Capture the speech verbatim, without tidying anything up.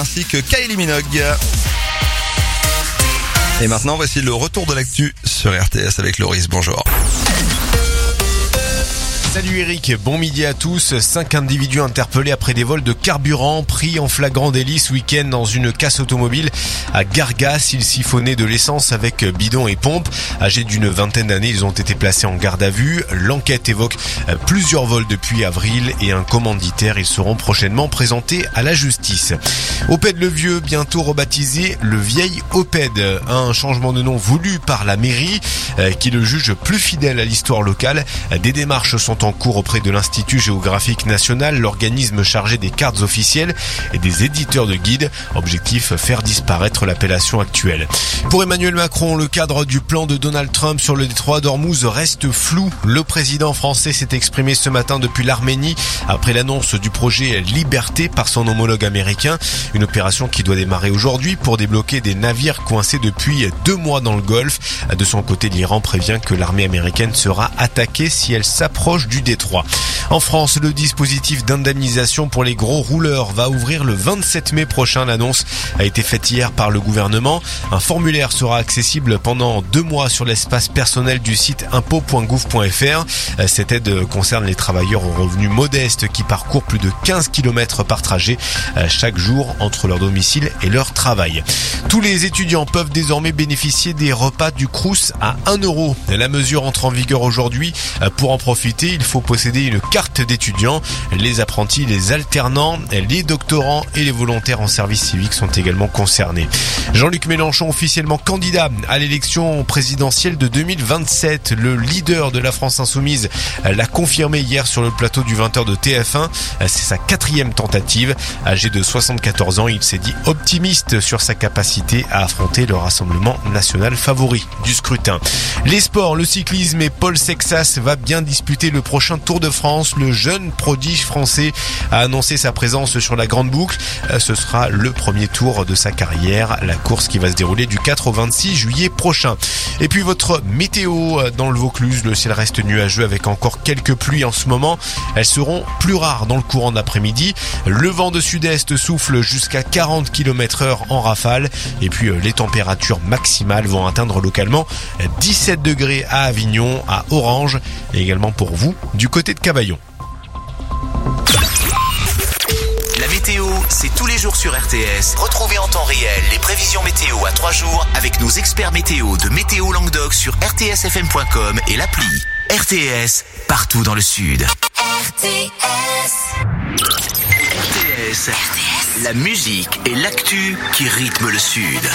ainsi que Kylie Minogue. Et maintenant, voici le retour de l'actu sur R T S avec Loris. Bonjour. Salut Eric, bon midi à tous. Cinq individus interpellés après des vols de carburant pris en flagrant délit ce week-end dans une casse automobile à Gargas. Ils siphonnaient de l'essence avec bidon et pompe. Âgés d'une vingtaine d'années, ils ont été placés en garde à vue. L'enquête évoque plusieurs vols depuis avril et un commanditaire. Ils seront prochainement présentés à la justice. Oped le Vieux, bientôt rebaptisé le Vieil Oped. Un changement de nom voulu par la mairie qui le juge plus fidèle à l'histoire locale. Des démarches sont en cours auprès de l'Institut géographique national, l'organisme chargé des cartes officielles et des éditeurs de guides. Objectif, faire disparaître l'appellation actuelle. Pour Emmanuel Macron, le cadre du plan de Donald Trump sur le détroit d'Ormuz reste flou. Le président français s'est exprimé ce matin depuis l'Arménie après l'annonce du projet Liberté par son homologue américain. Une opération qui doit démarrer aujourd'hui pour débloquer des navires coincés depuis deux mois dans le Golfe. De son côté, l'Iran prévient que l'armée américaine sera attaquée si elle s'approche du détroit. En France, le dispositif d'indemnisation pour les gros rouleurs va ouvrir le vingt-sept mai prochain. L'annonce a été faite hier par le gouvernement. Un formulaire sera accessible pendant deux mois sur l'espace personnel du site impôt point gouv point f r. Cette aide concerne les travailleurs aux revenus modestes qui parcourent plus de quinze kilomètres par trajet chaque jour entre leur domicile et leur travail. Tous les étudiants peuvent désormais bénéficier des repas du Crous à un euro. La mesure entre en vigueur aujourd'hui. Pour en profiter, il faut posséder une carte d'étudiant. Les apprentis, les alternants, les doctorants et les volontaires en service civique sont également concernés. Jean-Luc Mélenchon, officiellement candidat à l'élection présidentielle de deux mille vingt-sept. Le leader de la France Insoumise l'a confirmé hier sur le plateau du vingt heures de T F un. C'est sa quatrième tentative. Âgé de soixante-quatorze ans, il s'est dit optimiste sur sa capacité à affronter le Rassemblement national favori du scrutin. Les sports, le cyclisme et Paul Sexas va bien disputer le prochain Tour de France. Le jeune prodige français a annoncé sa présence sur la Grande Boucle. Ce sera le premier tour de sa carrière, la course qui va se dérouler du quatre au vingt-six juillet prochain. Et puis votre météo dans le Vaucluse, le ciel reste nuageux avec encore quelques pluies en ce moment. Elles seront plus rares dans le courant d'après-midi. Le vent de sud-est souffle jusqu'à quarante kilomètres heure en rafale. Et puis les températures maximales vont atteindre localement dix-sept degrés à Avignon, à Orange et également pour vous du côté de Cavaillon. La météo, c'est tous les jours sur R T S. Retrouvez en temps réel les prévisions météo à trois jours avec nos experts météo de Météo Languedoc sur r t s f m point com et l'appli. R T S, partout dans le sud. R T S. R T S, la musique et l'actu qui rythment le sud.